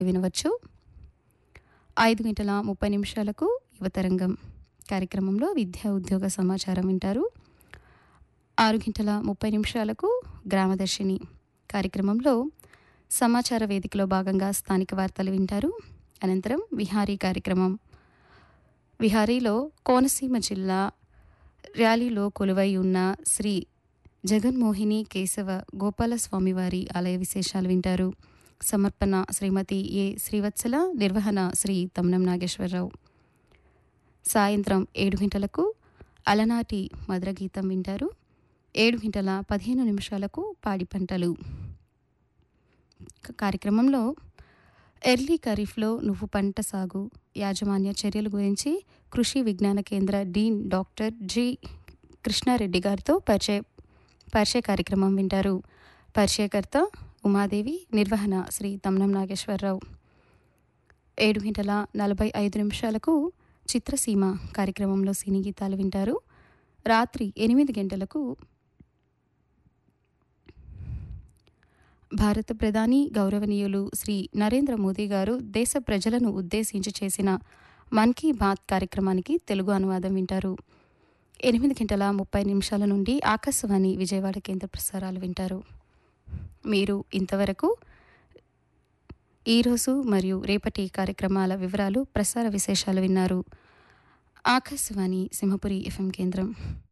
వినవచ్చు. 5:30 యువతరంగం కార్యక్రమంలో విద్యా ఉద్యోగ సమాచారం వింటారు. 6:30 గ్రామదర్శిని కార్యక్రమంలో సమాచార వేదికలో భాగంగా స్థానిక వార్తలు వింటారు. అనంతరం విహారీ కార్యక్రమం. విహారీలో కోనసీమ జిల్లా ర్యాలీలో కొలువై ఉన్న శ్రీ జగన్మోహిని కేశవ గోపాలస్వామివారి ఆలయ విశేషాలు వింటారు. సమర్పణ శ్రీమతి ఏ శ్రీవత్సల, నిర్వహణ శ్రీ తమ్నం నాగేశ్వరరావు. సాయంత్రం 7 గంటలకు అలనాటి మధుర గీతం వింటారు. 7:15 పాడి పంటలు కార్యక్రమంలో ఎర్లీ ఖరీఫ్లో నువ్వు పంట సాగు యాజమాన్య చర్యల గురించి కృషి విజ్ఞాన కేంద్ర డీన్ డాక్టర్ జి కృష్ణారెడ్డి గారితో పరిచయ కార్యక్రమం వింటారు. పరిచయకర్త ఉమాదేవి, నిర్వహణ శ్రీ తమ్నం నాగేశ్వరరావు. 7:45 చిత్రసీమ కార్యక్రమంలో సినీ గీతాలు వింటారు. రాత్రి 8 గంటలకు భారత ప్రధాని గౌరవనీయులు శ్రీ నరేంద్ర మోదీ గారు దేశ ప్రజలను ఉద్దేశించి చేసిన మన్ కీ బాత్ కార్యక్రమానికి తెలుగు అనువాదం వింటారు. 8:30 నుండి ఆకాశవాణి విజయవాడ కేంద్ర ప్రసారాలు వింటారు. మీరు ఇంతవరకు ఈరోజు మరియు రేపటి కార్యక్రమాల వివరాలు, ప్రసార విశేషాలు విన్నారు. ఆకాశవాణి సింహపురి FM కేంద్రం.